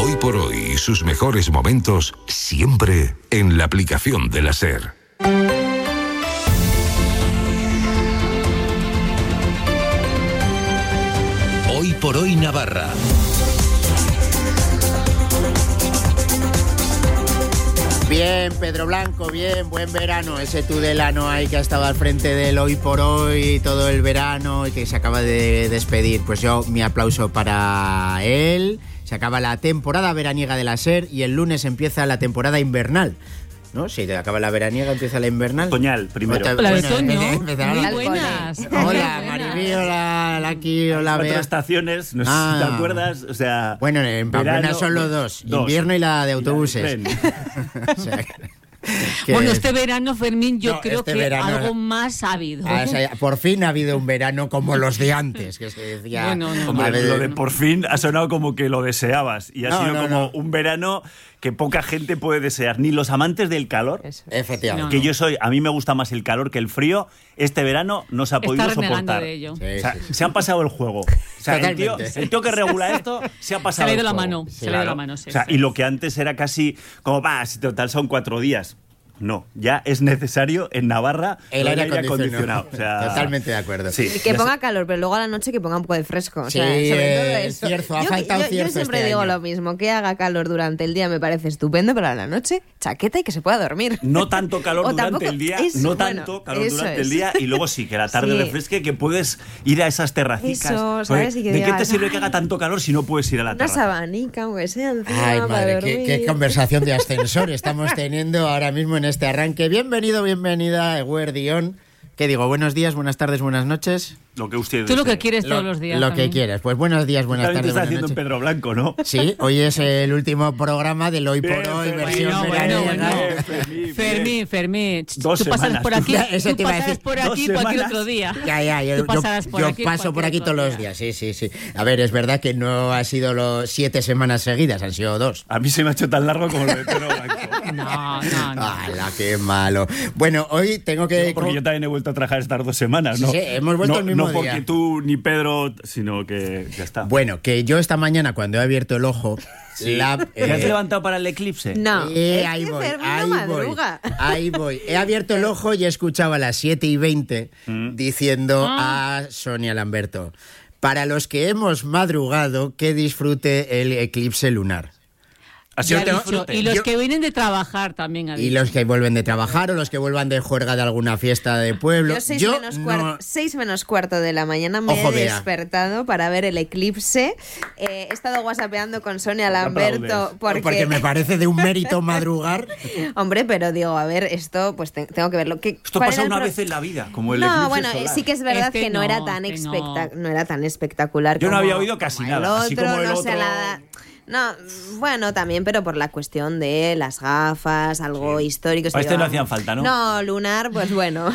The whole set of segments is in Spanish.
Hoy por hoy y sus mejores momentos siempre en la aplicación de la SER. Hoy por hoy Navarra. Bien, Pedro Blanco, bien, buen verano. Ese Tudelano ahí que ha estado al frente del Hoy por Hoy todo el verano y que se acaba de despedir. Pues yo, mi aplauso para él. Se acaba la temporada veraniega de la SER y el lunes empieza la temporada invernal. ¿No? Si te acaba la veraniega, empieza la invernal. Otoñal, primero. Hola, Betoño. Muy buenas. Hola, Maribí, hola, Laki, hola, Bea. 4 estaciones, no sé si te acuerdas, o sea... Bueno, en Pamplona verano, son los dos, invierno y la de autobuses. O sea, bueno, este verano, Fermín, yo creo este que verano, algo más ha habido. Por fin ha habido un verano como los de antes, que se decía... No. Hombre, lo de por fin ha sonado como que lo deseabas y ha sido como un verano que poca gente puede desear, ni los amantes del calor. Efectivamente. Que a mí me gusta más el calor que el frío. Este verano no se ha podido soportar. De ello. Sí, o sea, se han pasado el juego. O sea, el tío que regula esto se ha pasado. Se le ha ido el la juego. mano. Se le ha ido la mano, sí. O sea, y lo que antes era casi como, si total son 4 días. No, ya es necesario en Navarra el aire acondicionado. O sea, totalmente de acuerdo. Sí. Que ponga calor, pero luego a la noche que ponga un poco de fresco. O sea, sí, sobre todo eso. Cierzo, ha faltado cierzo. Yo siempre este digo año. lo mismo, que haga calor durante el día me parece estupendo, pero a la noche, chaqueta y que se pueda dormir. No tanto calor O durante tampoco, el día, eso, no bueno, tanto calor eso durante es. el día y luego sí, que la tarde Sí. refresque, que puedes ir a esas terracicas. Eso, ¿sabes? Y que ¿de qué te digas, sirve que haga tanto calor si no puedes ir a la Una terraza? sabanica, aunque sea encima Ay, para madre, dormir. qué conversación de ascensor estamos teniendo ahora mismo en este arranque. Bienvenida, Eguer Dion. ¿Qué digo? Buenos días, buenas tardes, buenas noches. Lo que usted Tú lo desee. que quieres todos los días. Lo también. que quieras. Pues buenos días, buenas También te tardes, estás buenas haciendo noches. un Pedro Blanco, ¿no? Sí, hoy es el último programa del Hoy por Bien, Hoy, Fermín. versión Bueno. Bien. Fermín. Dos Tú pasarás semanas. por aquí, Eso tú te iba a pasarás decir. por 2 aquí cualquier semanas. otro día. Ya, Tú pasarás por yo aquí paso por aquí cualquier todos otro los día. días, sí. A ver, es verdad que no ha sido los 7 semanas seguidas, han sido 2. A mí se me ha hecho tan largo como lo de Pedro Blanco. No. ¡Hala, qué malo! Bueno, hoy tengo que... Porque yo también he vuelto a trabajar estas 2 semanas, ¿no? Sí, hemos vuelto el mismo No porque día. tú ni Pedro, sino que ya está. Bueno, que yo esta mañana cuando he abierto el ojo... ¿Te has levantado para el eclipse? No, es ahí que voy, Fermín ahí no voy, madruga. ahí voy. He abierto el ojo y he escuchado a las 7:20 diciendo a Sonia Lamberto: para los que hemos madrugado, que disfrute el eclipse lunar. Así Ya te ha dicho, y los que vienen de trabajar también. Y los que vuelven de trabajar o los que vuelvan de juerga de alguna fiesta de pueblo. Yo 6 menos cuarto de la mañana me Ojo, he Bea. despertado para ver el eclipse. He estado whatsappeando con Sonia Lamberto porque me parece de un mérito madrugar. Hombre, pero digo, a ver, esto pues tengo que verlo. Esto pasa una vez en la vida, como el eclipse No, bueno, solar. sí que es verdad Este que no era tan no era tan espectacular. Yo no como- había oído casi como nada, así como el no sé, otro. No, bueno, también, pero por la cuestión de las gafas, algo histórico. Para este no hacían falta, ¿no? No, lunar, pues bueno,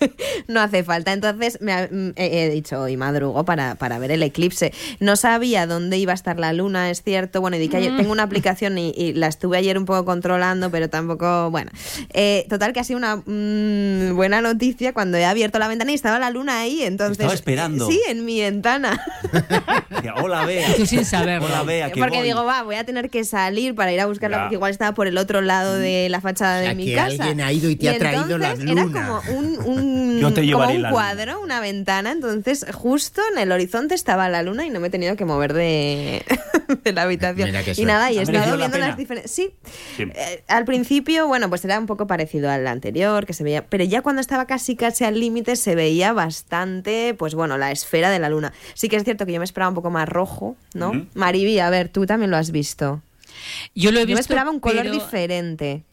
no hace falta. Entonces he dicho, hoy madrugo para ver el eclipse. No sabía dónde iba a estar la luna, es cierto. Bueno, y di que ayer tengo una aplicación y la estuve ayer un poco controlando, pero tampoco, bueno. Total, que ha sido una buena noticia cuando he abierto la ventana y estaba la luna ahí. Entonces, estaba esperando. Sí, en mi ventana. Decía, hola, Bea. Tú sin saberlo. Hola, Bea, que Porque voy. digo, voy a tener que salir para ir a buscarla, Ya. porque igual estaba por el otro lado de la fachada O sea, de mi que casa. alguien ha ido y te ha traído la entonces era luna. como un Yo te como llevaré un la cuadro, una ventana. Entonces, justo en el horizonte estaba la luna y no me he tenido que mover de la habitación. Mira qué Y suerte. nada, y he ¿Ha estado merecido la viendo pena? las diferentes. Sí. Sí. Al principio, bueno, pues era un poco parecido al anterior, que se veía. Pero ya cuando estaba casi al límite se veía bastante, pues bueno, la esfera de la luna. Sí que es cierto que yo me esperaba un poco más rojo, ¿no? Ujú. Mariby, a ver, tú también lo has visto. Yo lo he visto. Yo me esperaba un color pero- diferente.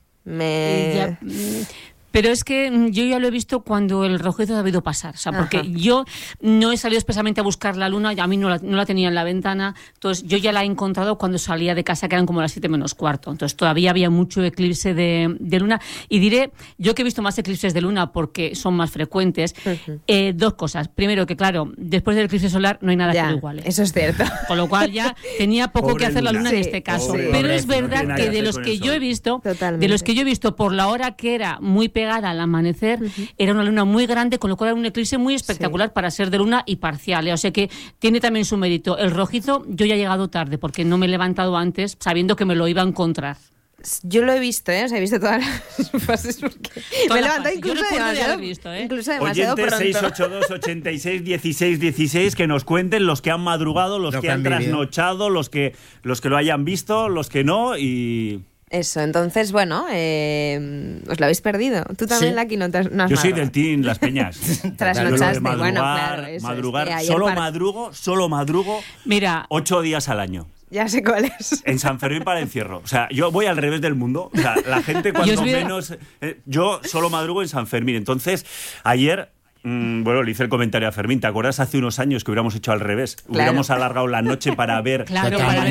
Pero es que yo ya lo he visto cuando el rojizo ha debido pasar. O sea, porque yo no he salido expresamente a buscar la luna, y a mí no la tenía en la ventana. Entonces, yo ya la he encontrado cuando salía de casa, que eran como las 7 menos cuarto. Entonces, todavía había mucho eclipse de luna. Y diré, yo que he visto más eclipses de luna porque son más frecuentes, 2 cosas. Primero, que claro, después del eclipse solar no hay nada que lo iguale. Eso es cierto. Con lo cual ya tenía poco Pobre que hacer la luna. luna en Sí, este caso. sí. Pero es Pobre, no verdad tiene nada que que de hacer los con que el yo he sol. visto, Totalmente. de los que yo he visto por la hora que era muy pegada al amanecer, era una luna muy grande, con lo cual era un eclipse muy espectacular para ser de luna y parcial. O sea que tiene también su mérito. El rojizo, yo ya he llegado tarde, porque no me he levantado antes sabiendo que me lo iba a encontrar. Yo lo he visto, ¿eh? O sea, he visto todas las fases porque me he levantado incluso demasiado, visto, demasiado Oyentes pronto. 682 86 16 16 que nos cuenten los que han madrugado, los que han trasnochado, los que lo hayan visto, los que no y... Eso, entonces, bueno, os lo habéis perdido. Tú también, Lucky, no has Yo soy del team Las Peñas. Trasnochaste, madrugar, bueno, claro. Eso madrugar, es que solo madrugo Mira, 8 días al año. Ya sé cuál es. En San Fermín para el encierro. O sea, yo voy al revés del mundo. O sea, la gente cuando menos... yo solo madrugo en San Fermín. Entonces, ayer... bueno, le hice el comentario a Fermín. ¿Te acuerdas hace unos años que hubiéramos hecho al revés? Claro. Hubiéramos alargado la noche para ver... Claro, para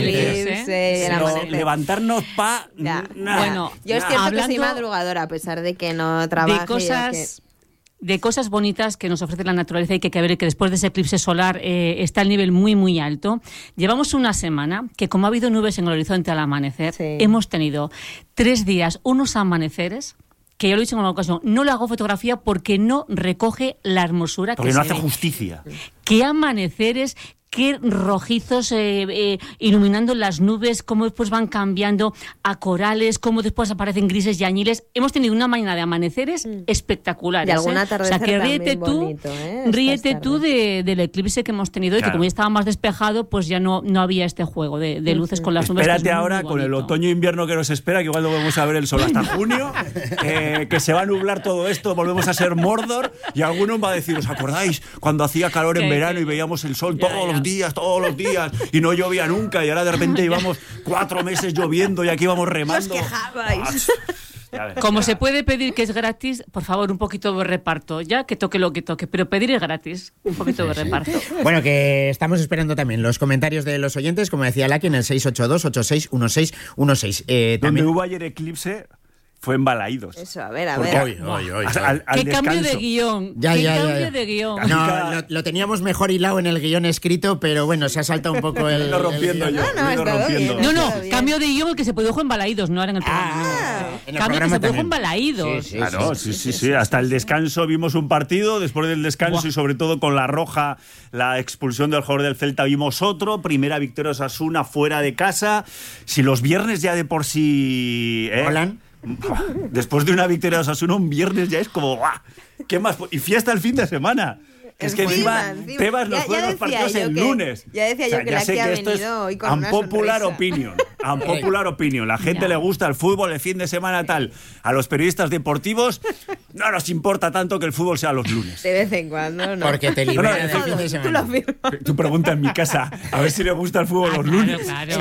ver levantarnos Bueno, yo es cierto que soy madrugadora, a pesar de que no trabajo. De cosas bonitas que nos ofrece la naturaleza y que hay que ver que después de ese eclipse solar está el nivel muy, muy alto. Llevamos una semana que, como ha habido nubes en el horizonte al amanecer, hemos tenido 3 días, unos amaneceres, que yo lo he dicho en una ocasión, no le hago fotografía porque no recoge la hermosura porque que no se hace ve. justicia. Qué amaneceres, qué rojizos iluminando las nubes, cómo después van cambiando a corales, cómo después aparecen grises y añiles. Hemos tenido una mañana de amaneceres espectaculares. Y algún atardecer, o sea, que ríete tú del eclipse que hemos tenido y que como ya estaba más despejado, pues ya no había este juego de luces con las nubes. Espérate ahora con el otoño-invierno que nos espera, que igual no vamos a ver el sol hasta junio, que se va a nublar todo esto, volvemos a ser Mordor y alguno va a decir, ¿os acordáis cuando hacía calor en verano y veíamos el sol todos los días y no llovía nunca y ahora de repente llevamos 4 meses lloviendo y aquí vamos remando? Os quejabais. Como se puede pedir que es gratis, por favor, un poquito de reparto, ya que toque lo que toque, pero pedir es gratis, un poquito de reparto. Bueno, que estamos esperando también los comentarios de los oyentes, como decía Lucky, en el 682 86 1616. Donde hubo ayer eclipse fue en Balaídos. Eso, a ver. Hoy. ¡Qué cambio de guión! ¡Qué de guión! No, lo teníamos mejor hilado en el guión escrito, pero bueno, se ha saltado un poco el... No, cambio de guión el que se produjo en Balaídos, no era en el programa. En el cambio programa que se produjo también. en Balaídos. Claro, sí. Hasta el descanso vimos un partido, después del descanso y sobre todo con la roja, la expulsión del jugador del Celta, vimos otro, primera victoria de Osasuna fuera de casa. Si los viernes ya de por sí... Holan. Después de una victoria de Osasuna, un viernes ya es como ¡guau! ¿Qué más? Y fiesta el fin de semana. Es que encima Tebas nos juega los partidos el lunes. Ya decía yo que la que ha venido hoy con una unpopular opinion. Unpopular opinion. La gente le gusta el fútbol, el fin de semana tal. A los periodistas deportivos no nos importa tanto que el fútbol sea los lunes. De vez en cuando, ¿no? Porque te libera del fin de semana. Tú lo firmas. Tú pregunta en mi casa a ver si le gusta el fútbol los lunes. Claro.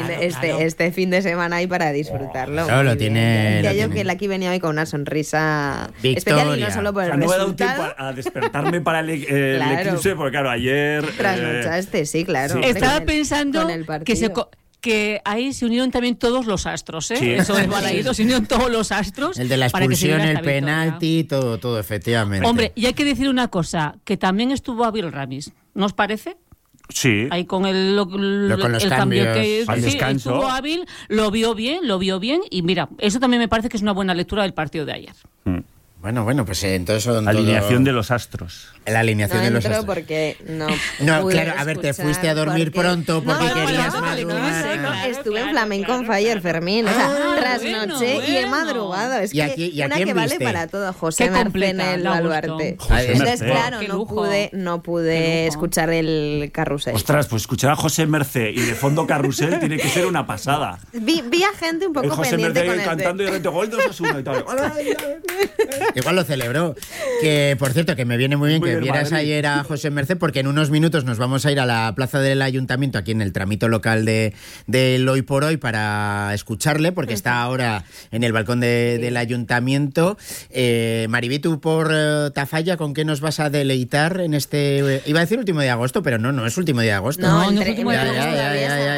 Este fin de semana hay para disfrutarlo. Claro, lo tiene. Decía yo que el aquí venía hoy con una sonrisa Victoria. especial y no solo por el No me ha dado resultado. tiempo a despertarme para el Claro. eclipse, porque claro, ayer... Trasnochaste, sí, claro. Sí. Estaba pensando con el partido. que ahí se unieron también todos los astros, ¿eh? Sí. Eso es Balaídos, se unieron todos los astros. El de la para que se expulsión, diera el esta victoria. penalti, todo, efectivamente. Hombre, y hay que decir una cosa, que también estuvo Abel Ramis, ¿no os parece? Sí. Ahí con con los el cambio cambios que al descanso. estuvo hábil, lo vio bien y mira, eso también me parece que es una buena lectura del partido de ayer. Bueno, pues entonces son Alineación de los astros. La alineación No de los entro astros. porque no No, claro, a ver, te fuiste a dormir pronto porque querías madrugar. Estuve en Flamenco on Fire, Fermín. O sea, trasnoché y he madrugado. Es ¿Y a que quién una que vale viste? para todo. José Qué Mercé en completa, el da gusto. Baluarte. José Entonces, Mercé. claro, Qué no lujo. pude Qué lujo. escuchar el carrusel. Ostras, pues escuchar a José Mercé y de fondo carrusel tiene que ser una pasada. Vi a gente un El poco José pendiente Mercé con el cantando y de repente gol de Osasuna y tal. Igual lo celebró. Que, por cierto, que me viene muy bien Muy que del vieras Madrid. ayer a José Mercé, porque en unos minutos nos vamos a ir a la plaza del Ayuntamiento, aquí en el tramito local del Hoy por Hoy, para escucharle, porque está ahora en el balcón del Ayuntamiento. Maribí, tú por Tafalla, ¿con qué nos vas a deleitar en este... Iba a decir último de agosto, pero no es último de agosto. No, No, entre no, Ya, no, es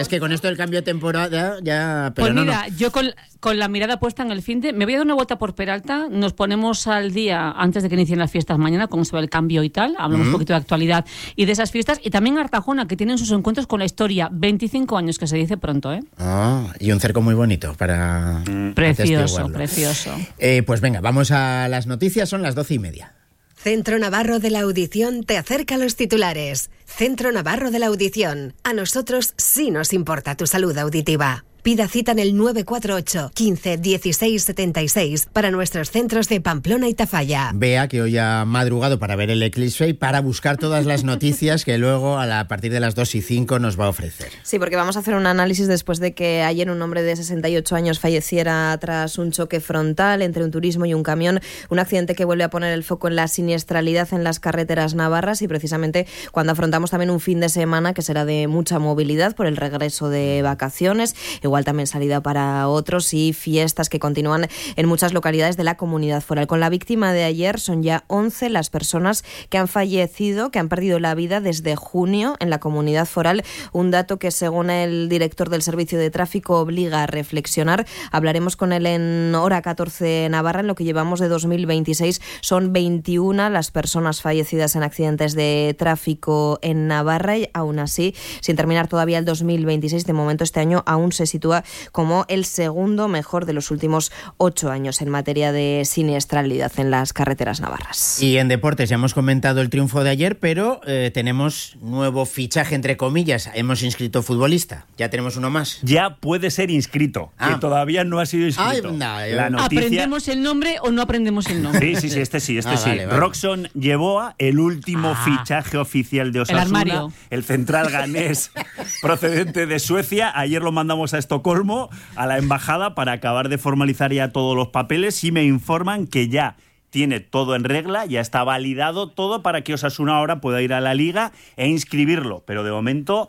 que con esto del cambio de temporada ya... Pero pues no, mira, yo con la mirada puesta en el finde, me voy a dar una vuelta por Peralta, nos ponemos al día antes de que inicien las fiestas mañana, cómo se ve el cambio y tal, hablamos un poquito de actualidad y de esas fiestas, y también Artajona, que tienen sus encuentros con la historia, 25 años, que se dice pronto, ¿eh? Y un cerco muy bonito para... Precioso, atestiguarlo. precioso. Pues venga, vamos a las noticias, son las 12:30. Centro Navarro de la Audición te acerca a los titulares. Centro Navarro de la Audición. A nosotros sí nos importa tu salud auditiva. Pida cita en el 948 15 16 76 para nuestros centros de Pamplona y Tafalla. Vea que hoy ha madrugado para ver el eclipse y para buscar todas las noticias que luego a partir de las 2:05 nos va a ofrecer. Sí, porque vamos a hacer un análisis después de que ayer un hombre de 68 años falleciera tras un choque frontal entre un turismo y un camión, un accidente que vuelve a poner el foco en la siniestralidad en las carreteras navarras y precisamente cuando afrontamos también un fin de semana que será de mucha movilidad por el regreso de vacaciones, igual también salida para otros y fiestas que continúan en muchas localidades de la comunidad foral. Con la víctima de ayer son ya 11 las personas que han fallecido, que han perdido la vida desde junio en la comunidad foral, un dato que según el director del Servicio de Tráfico obliga a reflexionar. Hablaremos con él en Hora 14 Navarra. En lo que llevamos de 2026 son 21 las personas fallecidas en accidentes de tráfico en Navarra y aún así, sin terminar todavía el 2026, de momento este año aún se sitúa como el segundo mejor de los últimos 8 años en materia de siniestralidad en las carreteras navarras. Y en deportes ya hemos comentado el triunfo de ayer, pero tenemos nuevo fichaje, entre comillas. Hemos inscrito futbolista. Ya tenemos uno más. Ya puede ser inscrito, que todavía no ha sido inscrito. La noticia... ¿Aprendemos el nombre o no aprendemos el nombre? Sí, este sí. Vale. Roxon Yeboah, el último fichaje oficial de Osasuna, el central ganés procedente de Suecia. Ayer lo mandamos a Estocolmo, a la embajada, para acabar de formalizar ya todos los papeles, y me informan que ya tiene todo en regla, ya está validado todo para que Osasuna ahora pueda ir a la Liga e inscribirlo. Pero de momento,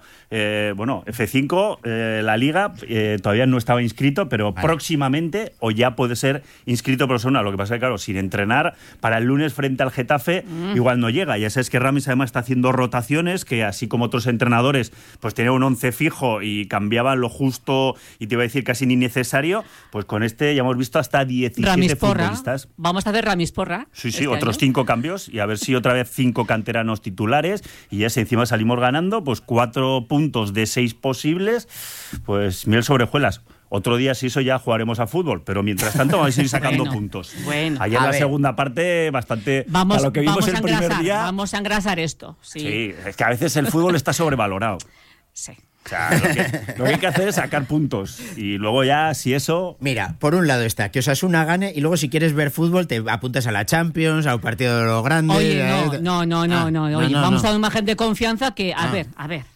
F5, la Liga, todavía no estaba inscrito, pero próximamente o ya puede ser inscrito por Osasuna. Lo que pasa es que, claro, sin entrenar, para el lunes frente al Getafe, igual no llega. Ya sabes que Ramis además está haciendo rotaciones, que así como otros entrenadores, pues tenía un 11 fijo y cambiaban lo justo, y te iba a decir casi ni necesario, pues con este ya hemos visto hasta 17 futbolistas. Vamos a ver Ramis Porra. Sí, este otros año. 5 cambios y a ver si otra vez 5 canteranos titulares, y ya si encima salimos ganando, pues 4 puntos de 6 posibles, pues miel sobre hojuelas. Otro día, si eso, ya jugaremos a fútbol, pero mientras tanto vamos a ir sacando puntos. Bueno. Ayer la segunda parte bastante... Vamos, a lo que vimos el primer día... Vamos a engrasar esto. Sí, es que a veces el fútbol está sobrevalorado. Sí. O sea, lo que hay que hacer es sacar puntos. Y luego ya, si eso... Mira, por un lado está que Osasuna gane, y luego si quieres ver fútbol te apuntas a la Champions, a un partido de los grandes... Oye, no. Oye, vamos a dar una imagen de confianza que... A ver.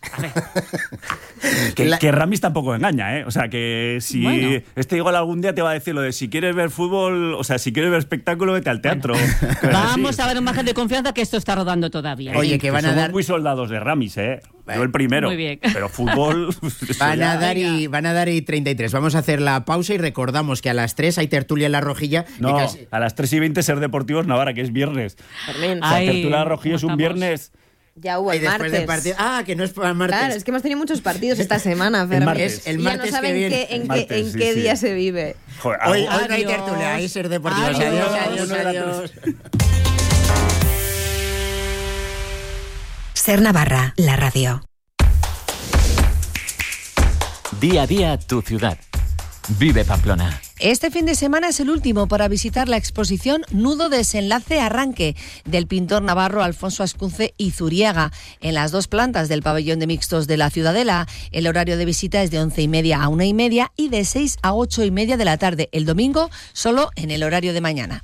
Que Ramis tampoco engaña, ¿eh? O sea, que si este igual algún día te va a decir lo de si quieres ver fútbol, o sea, si quieres ver espectáculo, vete al teatro. Vamos a ver una imagen de confianza, que esto está rodando todavía. Oye, que van a somos dar... muy soldados de Ramis, ¿eh? Yo el primero. Muy bien. Pero fútbol... Van a dar y 33. Vamos a hacer la pausa y recordamos que a las 3 hay tertulia en La Rojilla. No, a las 3:20 Ser Deportivos Navarra, que es viernes. Fermín. O sea, tertulia La Rojilla es un viernes... Ya hubo Y el después martes. del partido... que no es para el martes. Claro, es que hemos tenido muchos partidos esta semana, Fermín. martes. El Y martes ya no saben que viene. en qué día se vive. Joder, Hoy algo- no hay Adiós. tertulia, hay Ser Deportivos. Adiós. Adiós. Ser Navarra, la radio. Día a día tu ciudad. Vive Pamplona. Este fin de semana es el último para visitar la exposición Nudo Desenlace Arranque del pintor navarro Alfonso Ascunce y Zuriaga en las 2 plantas del pabellón de mixtos de la Ciudadela. El horario de visita es de 11:30 a 1:30 y de 6 a 8:30 de la tarde. El domingo solo en el horario de mañana.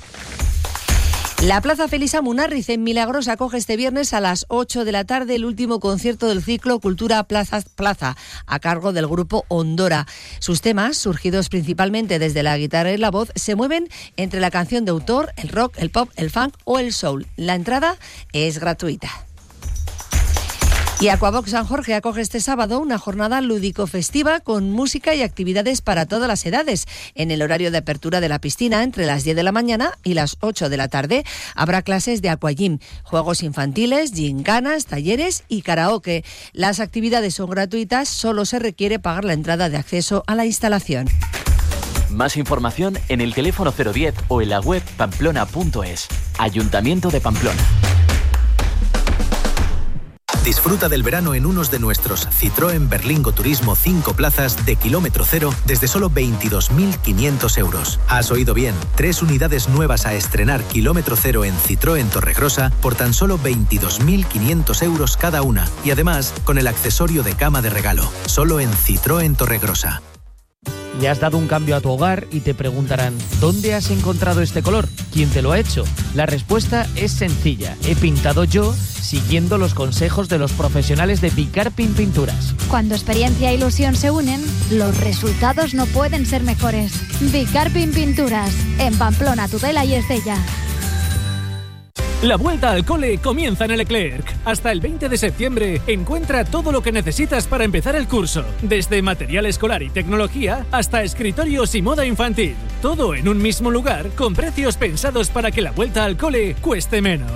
La Plaza Felisa Munarriz en Milagros acoge este viernes a las 8 de la tarde el último concierto del ciclo Cultura Plaza a cargo del grupo Ondora. Sus temas, surgidos principalmente desde la guitarra y la voz, se mueven entre la canción de autor, el rock, el pop, el funk o el soul. La entrada es gratuita. Y Aquabox San Jorge acoge este sábado una jornada lúdico-festiva con música y actividades para todas las edades. En el horario de apertura de la piscina, entre las 10 de la mañana y las 8 de la tarde, habrá clases de aquagym, juegos infantiles, gincanas, talleres y karaoke. Las actividades son gratuitas, solo se requiere pagar la entrada de acceso a la instalación. Más información en el teléfono 010 o en la web pamplona.es. Ayuntamiento de Pamplona. Disfruta del verano en unos de nuestros Citroën Berlingo Turismo 5 plazas de kilómetro cero desde solo 22.500 euros. Has oído bien, 3 unidades nuevas a estrenar kilómetro cero en Citroën Torregrosa por tan solo 22.500 euros cada una. Y además, con el accesorio de cama de regalo. Solo en Citroën Torregrosa. Le has dado un cambio a tu hogar y te preguntarán, ¿dónde has encontrado este color? ¿Quién te lo ha hecho? La respuesta es sencilla. He pintado yo siguiendo los consejos de los profesionales de Bicarpin Pinturas. Cuando experiencia e ilusión se unen, los resultados no pueden ser mejores. Bicarpin Pinturas, en Pamplona, Tudela y Estella. La vuelta al cole comienza en Leclerc. Hasta el 20 de septiembre encuentra todo lo que necesitas para empezar el curso, desde material escolar y tecnología hasta escritorios y moda infantil. Todo en un mismo lugar con precios pensados para que la vuelta al cole cueste menos.